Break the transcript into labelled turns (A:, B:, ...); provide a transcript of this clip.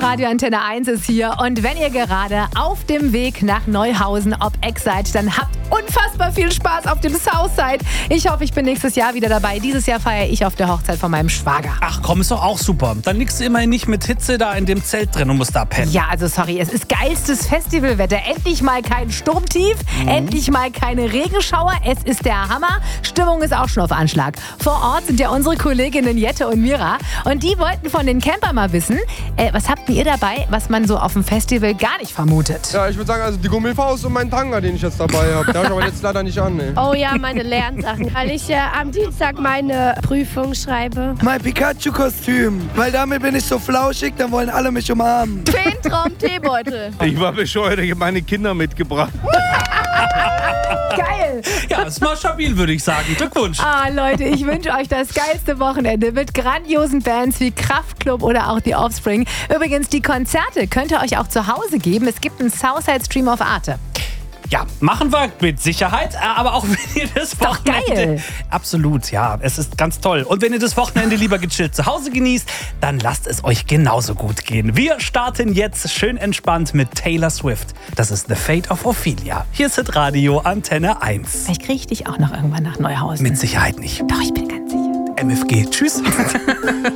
A: Radio Antenne 1 ist hier und wenn ihr gerade auf dem Weg nach Neuhausen ob Eck seid, dann habt unfassbar viel Spaß auf dem Southside. Ich hoffe, ich bin nächstes Jahr wieder dabei. Dieses Jahr feiere ich auf der Hochzeit von meinem Schwager.
B: Ach komm, ist doch auch super. Dann liegst du immerhin nicht mit Hitze da in dem Zelt drin und musst da pennen.
A: Ja, also sorry, es ist geilstes Festivalwetter. Endlich mal kein Sturmtief, endlich mal keine Regenschauer. Es ist der Hammer. Stimmung ist auch schon auf Anschlag. Vor Ort sind ja unsere Kolleginnen Jette und Mira und die wollten von den Campern mal wissen, was habt ihr dabei, was man so auf dem Festival gar nicht vermutet?
C: Ja, ich würde sagen, also die Gummifaust und mein Tanga, den ich jetzt dabei habe. Den habe ich aber jetzt leider nicht an. Ne?
D: Oh ja, meine Lernsachen, weil ich am Dienstag meine Prüfung schreibe.
E: Mein Pikachu-Kostüm, weil damit bin ich so flauschig, dann wollen alle mich umarmen.
D: Feentraum-Teebeutel.
F: Ich war bescheuert, ich habe meine Kinder mitgebracht.
A: Geil!
B: Ja, ist mal stabil, würde ich sagen. Glückwunsch.
A: Ah, Leute, ich wünsche euch das geilste Wochenende mit grandiosen Bands wie Kraftklub oder auch die Offspring. Übrigens, die Konzerte könnt ihr euch auch zu Hause geben. Es gibt einen Southside-Stream auf Arte.
B: Ja, machen wir mit Sicherheit, aber auch wenn ihr das
A: doch
B: Wochenende...
A: geil.
B: Absolut, ja, es ist ganz toll. Und wenn ihr das Wochenende lieber gechillt zu Hause genießt, dann lasst es euch genauso gut gehen. Wir starten jetzt schön entspannt mit Taylor Swift. Das ist The Fate of Ophelia. Hier ist Radio Antenne 1.
A: Vielleicht kriege ich dich auch noch irgendwann nach Neuhausen.
B: Mit Sicherheit nicht.
A: Doch, ich bin ganz sicher.
B: MFG, tschüss.